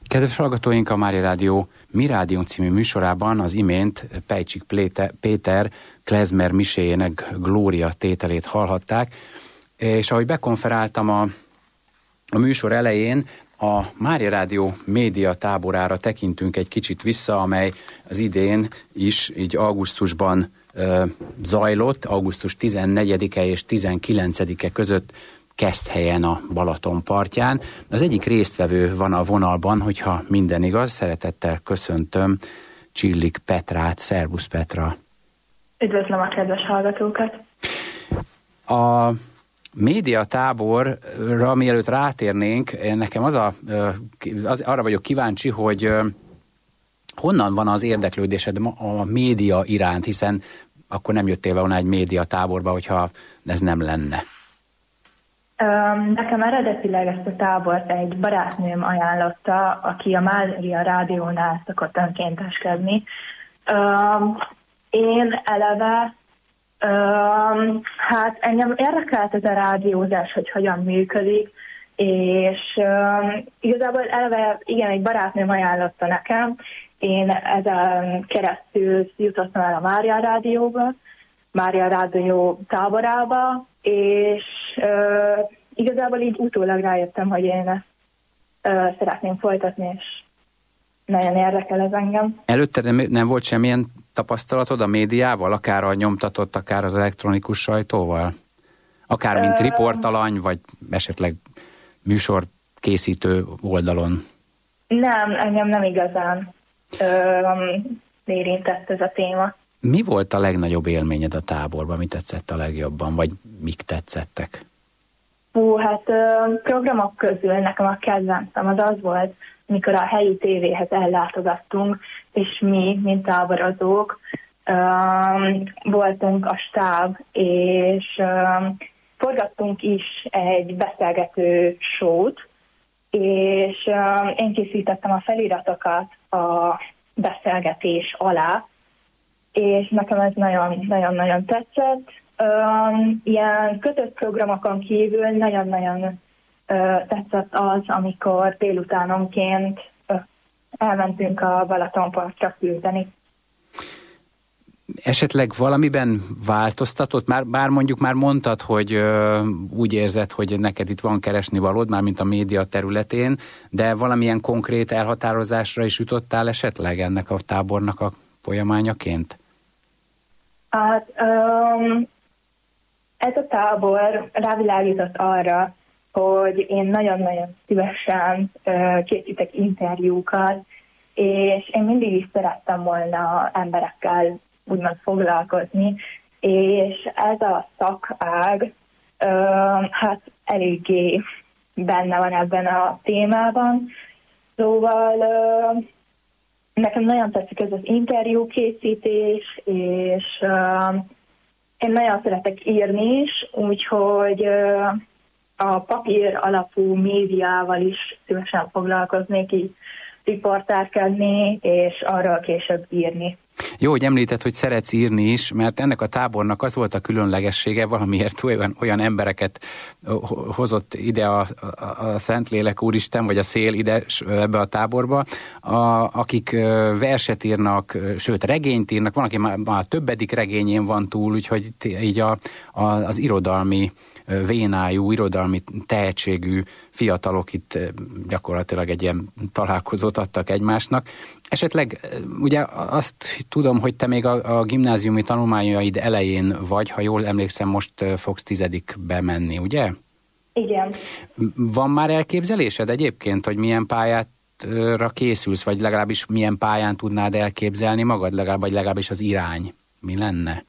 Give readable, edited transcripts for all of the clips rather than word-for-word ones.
Kedves hallgatóink, a Mária Rádió Mi Rádiónk című műsorában az imént Pejcsik Péter klezmer miséjének Glória tételét hallhatták, és ahogy bekonferáltam a műsor elején, a Mária Rádió média táborára tekintünk egy kicsit vissza, amely az idén is így augusztusban zajlott, augusztus 14-e és 19-e között Keszthelyen a Balaton partján. Az egyik résztvevő van a vonalban, hogyha minden igaz, szeretettel köszöntöm Csillik Petrát. Szervusz, Petra! Üdvözlöm a kedves hallgatókat! A médiatáborra mielőtt rátérnénk, nekem arra vagyok kíváncsi, hogy honnan van az érdeklődésed a média iránt, hiszen akkor nem jöttél volna egy médiatáborba, hogyha ez nem lenne. Nekem eredetileg ezt a tábort egy barátnőm ajánlotta, aki a Mária Rádiónál szokott önkénteskedni. Én eleve, hát engem érdekelt ez a rádiózás, hogy hogyan működik, és igazából eleve igen, egy barátnőm ajánlotta nekem, én ezen keresztül jutottam el a Mária Rádióba, Mária Rádió táborába, és igazából így utólag rájöttem, hogy én ezt szeretném folytatni, és nagyon érdekel ez engem. Előtte nem volt semmilyen tapasztalatod a médiával, akár a nyomtatott, akár az elektronikus sajtóval? Akár mint riportalany, vagy esetleg műsorkészítő oldalon? Nem, engem nem igazán érintett ez a téma. Mi volt a legnagyobb élményed a táborban? Mi tetszett a legjobban, vagy mik tetszettek? Hát programok közül nekem a kedvencem az volt, mikor a helyi tévéhez ellátogattunk, és mi, mint táborozók, voltunk a stáb, és forgattunk is egy beszélgető show-t, és én készítettem a feliratokat a beszélgetés alá, és nekem ez nagyon-nagyon tetszett. Ilyen kötött programokon kívül nagyon-nagyon tetszett az, amikor délutánonként elmentünk a Balatonpartra küldeni. Esetleg valamiben változtatott? Bár mondjuk már mondtad, hogy úgy érzed, hogy neked itt van keresnivalód, már mint a média területén, de valamilyen konkrét elhatározásra is jutottál esetleg ennek a tábornak a folyamányaként? Hát ez a tábor rávilágított arra, hogy én nagyon-nagyon szívesen készítek interjúkat, és én mindig is szerettem volna emberekkel úgymond foglalkozni, és ez a szakág hát eléggé benne van ebben a témában. Szóval nekem nagyon tetszik ez az interjúkészítés, és én nagyon szeretek írni is, úgyhogy a papír alapú médiával is szívesen foglalkoznék, így riportárkedni, és arról később írni. Jó, hogy említed, hogy szeretsz írni is, mert ennek a tábornak az volt a különlegessége, valamiért olyan embereket hozott ide a Szentlélek Úristen, vagy a szél ide ebbe a táborba, akik verset írnak, sőt regényt írnak, van, aki már többedik regényén van túl, úgyhogy így az irodalmi vénájú, irodalmi tehetségű fiatalok itt gyakorlatilag egy ilyen találkozót adtak egymásnak. Esetleg ugye azt tudom, hogy te még a gimnáziumi tanulmányaid elején vagy, ha jól emlékszem, most fogsz 10-be menni, ugye? Igen. Van már elképzelésed egyébként, hogy milyen pályára készülsz, vagy legalábbis milyen pályán tudnád elképzelni magad, vagy legalábbis az irány? Mi lenne?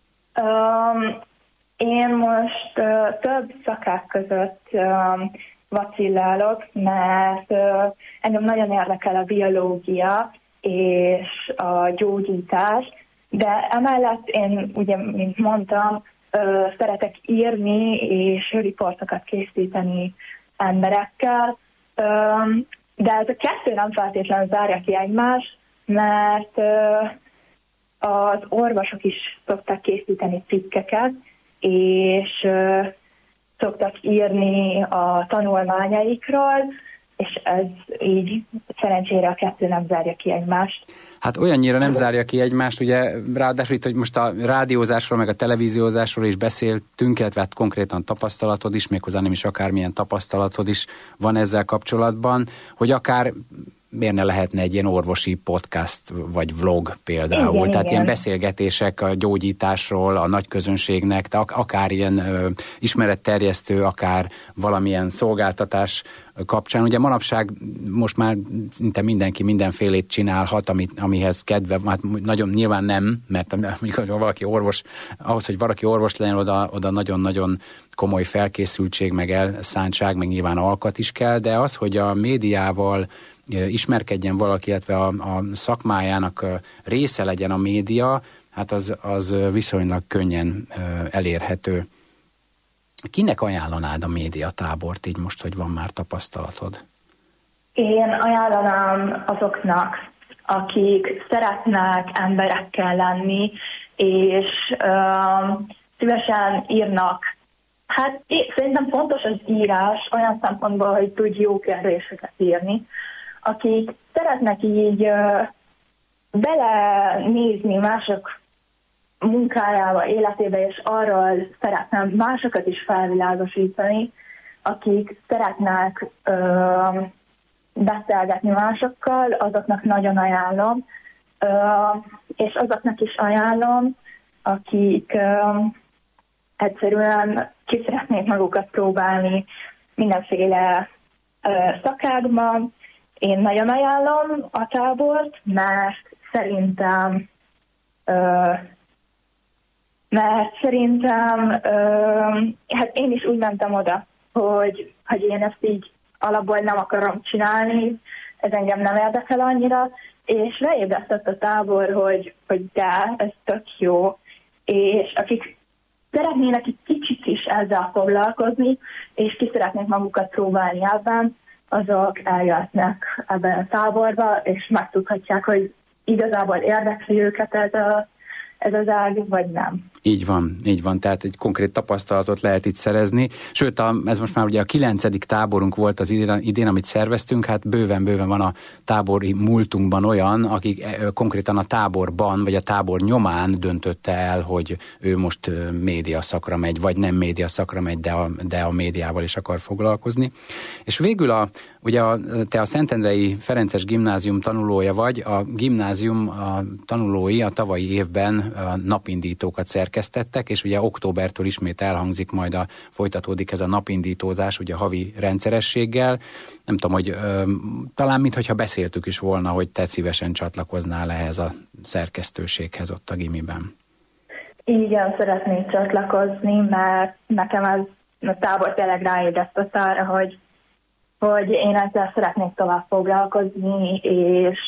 Én most több szakák között vacillálok, mert engem nagyon érdekel a biológia és a gyógyítás, de emellett én, ugye, mint mondtam, szeretek írni és riportokat készíteni emberekkel, de ez a kettő nem feltétlenül zárja ki egymást, mert az orvosok is szoktak készíteni cikkeket, és szoktak írni a tanulmányaikról, és ez így szerencsére a kettő nem zárja ki egymást. Hát olyannyira nem zárja ki egymást, ugye ráadásul itt, hogy most a rádiózásról, meg a televíziózásról is beszéltünk, illetve hát konkrétan tapasztalatod is, méghozzá nem is akármilyen tapasztalatod is van ezzel kapcsolatban, hogy akár miért ne lehetne egy ilyen orvosi podcast, vagy vlog például. Igen, tehát igen. ilyen beszélgetések a gyógyításról, a nagy közönségnek, akár ilyen ismeretterjesztő, akár valamilyen szolgáltatás kapcsán. Ugye manapság most már szinte mindenki mindenfélét csinálhat, amihez kedve, hát nagyon nyilván nem, mert amikor valaki orvos, ahhoz, hogy valaki orvos legyen, oda nagyon-nagyon komoly felkészültség, meg elszántság, meg nyilván alkat is kell, de az, hogy a médiával ismerkedjen valaki, illetve a szakmájának része legyen a média, hát az viszonylag könnyen elérhető. Kinek ajánlanád a médiatábort így most, hogy van már tapasztalatod? Én ajánlanám azoknak, akik szeretnek emberekkel lenni, és szívesen írnak. Hát szerintem fontos az írás olyan szempontból, hogy tudj jó kérdéseket írni, akik szeretnek így belenézni mások munkájába, életébe, és arról szeretném másokat is felvilágosítani, akik szeretnek beszélgetni másokkal, azoknak nagyon ajánlom, és azoknak is ajánlom, akik egyszerűen ki szeretnék magukat próbálni mindenféle szakágban. Én nagyon ajánlom a tábort, mert szerintem hát én is úgy mentem oda, hogy én ezt így alapból nem akarom csinálni, ez engem nem érdekel annyira, és ráébresztett a tábor, hogy de, ez tök jó, és akik szeretnének egy kicsit is ezzel foglalkozni, és ki szeretnék magukat próbálni ebben, azok eljöhetnek ebben a táborba, és megtudhatják, hogy igazából érdekli őket ez az ág, vagy nem. Így van, tehát egy konkrét tapasztalatot lehet itt szerezni. Sőt, ez most már ugye a 9. táborunk volt az idén, amit szerveztünk, hát bőven van a tábori múltunkban olyan, akik konkrétan a táborban, vagy a tábor nyomán döntötte el, hogy ő most média szakra megy, vagy nem média szakra megy, de a médiával is akar foglalkozni. És végül te a Szentendrei Ferences Gimnázium tanulója vagy, a gimnázium tanulói a tavalyi évben napindítókat szerkesztettek, és ugye októbertől ismét elhangzik, majd folytatódik ez a napindítózás, ugye havi rendszerességgel. Nem tudom, hogy talán minthogyha beszéltük is volna, hogy te szívesen csatlakoznál ehhez a szerkesztőséghez ott a gimiben. Igen, szeretnék csatlakozni, mert nekem ez a tábor tényleg ráébresztett arra, hogy én ezzel szeretnék tovább foglalkozni, és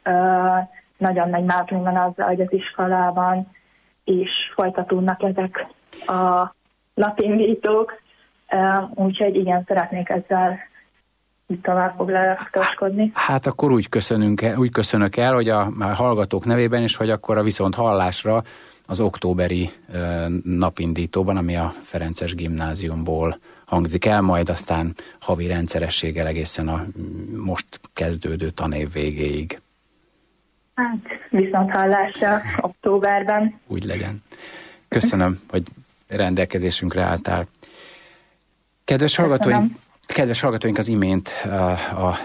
nagyon nagy márkony van azzal, hogy az iskolában is folytatódnak ezek a napindítók, úgyhogy igen, szeretnék ezzel tovább foglalkozkodni. Hát akkor úgy köszönök el, hogy a hallgatók nevében is, hogy akkor a viszont hallásra az októberi napindítóban, ami a Ferences Gimnáziumból hangzik el, majd aztán havi rendszerességgel egészen a most kezdődő tanév végéig. Hát, viszont hallásra októberben. Úgy legyen. Köszönöm, hogy rendelkezésünkre álltál. Kedves hallgatóink, az imént a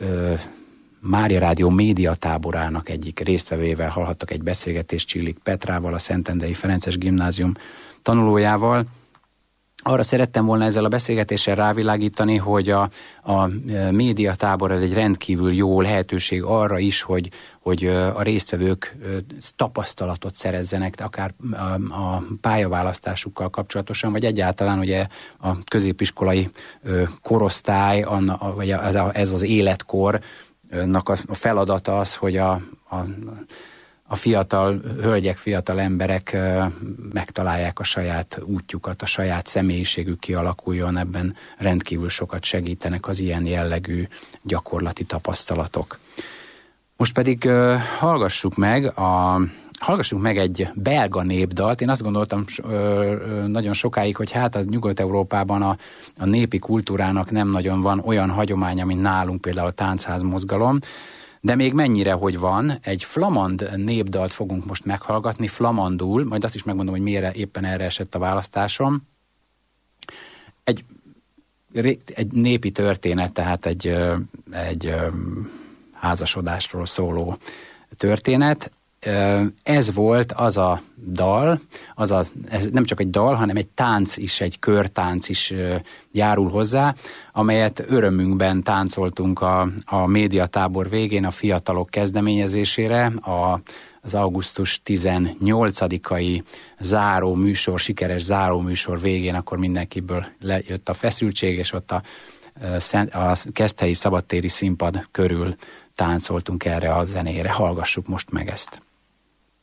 Mária Rádió médiatáborának egyik résztvevőjével hallhattak egy beszélgetést, Csillik Petrával, a Szentendrei Ferences Gimnázium tanulójával. Arra szerettem volna ezzel a beszélgetéssel rávilágítani, hogy a médiatábor az egy rendkívül jó lehetőség arra is, hogy a résztvevők tapasztalatot szerezzenek, akár a pályaválasztásukkal kapcsolatosan, vagy egyáltalán ugye a középiskolai korosztály, vagy ez az életkornak a feladata az, hogy a fiatal hölgyek, fiatal emberek megtalálják a saját útjukat, a saját személyiségük kialakuljon, ebben rendkívül sokat segítenek az ilyen jellegű gyakorlati tapasztalatok. Most pedig hallgassuk meg a hallgassunk meg egy belga népdalt. Én azt gondoltam nagyon sokáig, hogy hát az Nyugat-Európában a népi kultúrának nem nagyon van olyan hagyománya, mint nálunk például a táncház mozgalom, de még mennyire, hogy van. Egy flamand népdalt fogunk most meghallgatni, flamandul, majd azt is megmondom, hogy miért éppen erre esett a választásom. Egy népi történet, tehát egy házasodásról szóló történet. Ez volt az a dal, ez nem csak egy dal, hanem egy tánc is, egy körtánc is járul hozzá, amelyet örömünkben táncoltunk a médiatábor végén a fiatalok kezdeményezésére, az augusztus 18-ai záró műsor, sikeres záró műsor végén, akkor mindenkiből lejött a feszültség, és ott a Keszthelyi szabadtéri színpad körül táncoltunk erre a zenére. Hallgassuk most meg ezt.